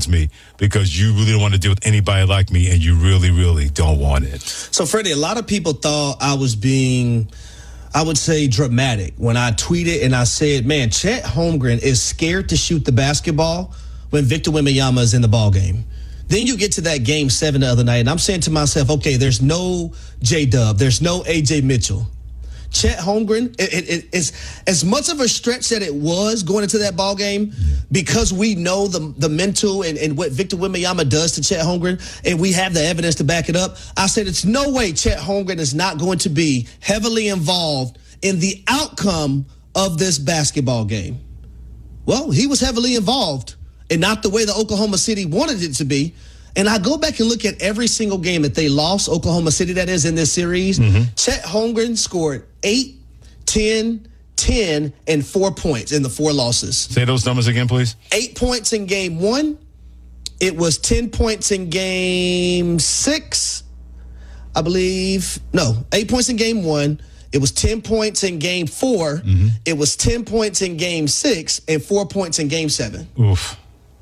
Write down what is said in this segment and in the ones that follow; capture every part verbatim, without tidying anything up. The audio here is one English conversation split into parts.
me because you really don't want to deal with anybody like me, and you really, really don't want it. So, Freddie, a lot of people thought I was being, I would say, dramatic when I tweeted and I said, man, Chet Holmgren is scared to shoot the basketball when Victor Wembanyama is in the ball game. Then you get to that game seven the other night, and I'm saying to myself, okay, there's no J-Dub, there's no A J Mitchell. Chet Holmgren, it, it, it, it's as much of a stretch that it was going into that ball game because we know the the mental and, and what Victor Wembanyama does to Chet Holmgren, and we have the evidence to back it up. I said it's no way Chet Holmgren is not going to be heavily involved in the outcome of this basketball game. Well, he was heavily involved, and not the way the Oklahoma City wanted it to be. And I go back and look at every single game that they lost, Oklahoma City that is, in this series. Mm-hmm. Chet Holmgren scored eight, ten, ten, and four points in the four losses. Say those numbers again, please. Eight points in game one. It was ten points in game six, I believe. No, eight points in game one. It was ten points in game four. Mm-hmm. It was ten points in game six and four points in game seven. Oof.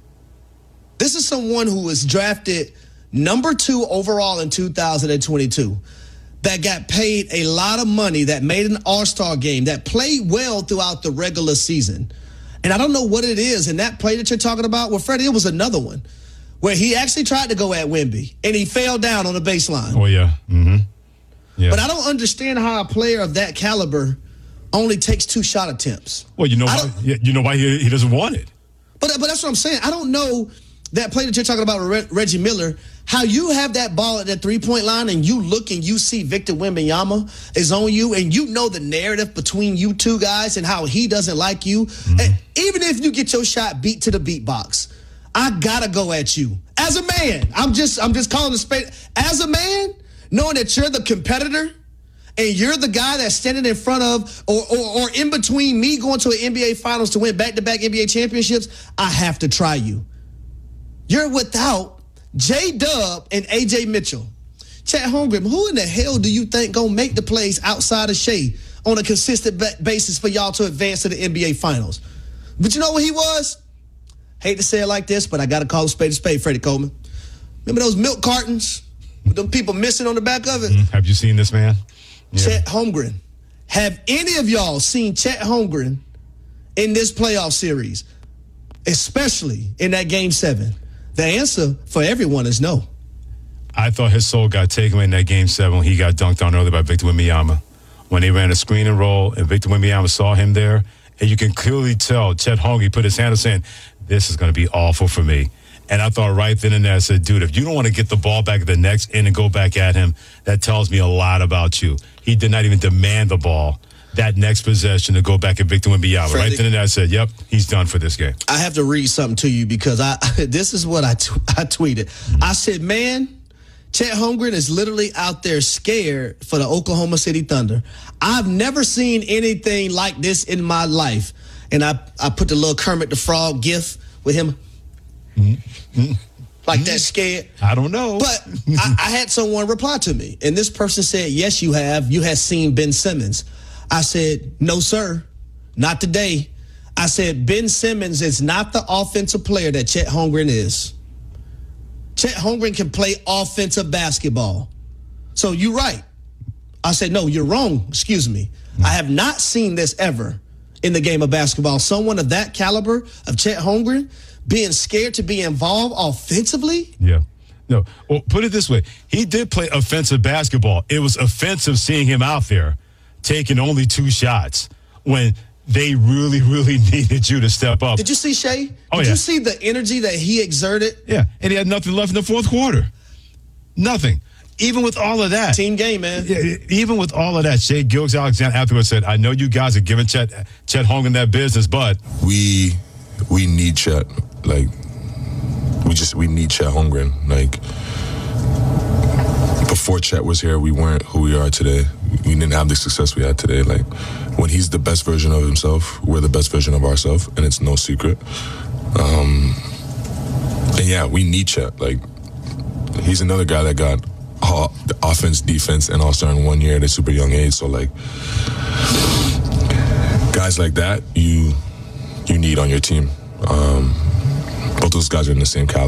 This is someone who was drafted number two overall in two thousand twenty-two, that got paid a lot of money, that made an all-star game, that played well throughout the regular season. And I don't know what it is. And that play that you're talking about, well, Freddie, it was another one where he actually tried to go at Wemby, and he fell down on the baseline. Oh, yeah. Mm-hmm. Yeah. But I don't understand how a player of that caliber only takes two shot attempts. Well, you know why, you know why he, he doesn't want it. But, but that's what I'm saying. I don't know that play that you're talking about with Reggie Miller, how you have that ball at that three-point line and you look and you see Victor Wembanyama is on you, and you know the narrative between you two guys and how he doesn't like you. Mm-hmm. And even if you get your shot beat to the beat box, I gotta go at you. As a man, I'm just I'm just calling the spade. As a man, knowing that you're the competitor and you're the guy that's standing in front of or, or, or in between me going to an N B A Finals to win back-to-back N B A championships, I have to try you. You're without J-Dub and A J Mitchell. Chet Holmgren, who in the hell do you think gonna make the plays outside of Shea on a consistent ba- basis for y'all to advance to the N B A Finals? But you know what he was? Hate to say it like this, but I gotta call a spade a spade, Freddie Coleman. Remember those milk cartons with them people missing on the back of it? Mm, have you seen this man? Yeah. Chet Holmgren. Have any of y'all seen Chet Holmgren in this playoff series, especially in that game seven? The answer for everyone is no. I thought his soul got taken away in that game seven when he got dunked on early by Victor Wembanyama. When they ran a screen and roll and Victor Wembanyama saw him there, and you can clearly tell Chet Holmgren put his hand up saying, this is going to be awful for me. And I thought right then and there, I said, dude, if you don't want to get the ball back at the next end and go back at him, that tells me a lot about you. He did not even demand the ball that next possession to go back at Victor Wembanyama. Right then and there, I said, yep, he's done for this game. I have to read something to you because I this is what I, t- I tweeted. Mm-hmm. I said, man, Chet Holmgren is literally out there scared for the Oklahoma City Thunder. I've never seen anything like this in my life. And I, I put the little Kermit the Frog gif with him. Mm-hmm. Like that scared. I don't know. But I, I had someone reply to me. And this person said, yes, you have. You have seen Ben Simmons. I said, no, sir, not today. I said, Ben Simmons is not the offensive player that Chet Holmgren is. Chet Holmgren can play offensive basketball. So you're right. I said, no, you're wrong. Excuse me. Mm-hmm. I have not seen this ever in the game of basketball. Someone of that caliber of Chet Holmgren being scared to be involved offensively? Yeah. No, well, put it this way. He did play offensive basketball. It was offensive seeing him out there taking only two shots when they really, really needed you to step up. Did you see Shea? Oh, Did yeah. you see the energy that he exerted? Yeah, and he had nothing left in the fourth quarter. Nothing. Even with all of that. Team game, man. Yeah, even with all of that, Shea Gilgeous-Alexander afterwards said, I know you guys are giving Chet, Chet Holmgren that business, but we we need Chet. Like, we just, we need Chet Holmgren. Like, before Chet was here, we weren't who we are today. We didn't have the success we had today. Like, when he's the best version of himself, we're the best version of ourselves, and it's no secret. Um, and yeah, we need Chet. Like, he's another guy that got all, the offense, defense, and all-star in one year at a super young age. So, like, guys like that, you you need on your team. Um, both those guys are in the same caliber.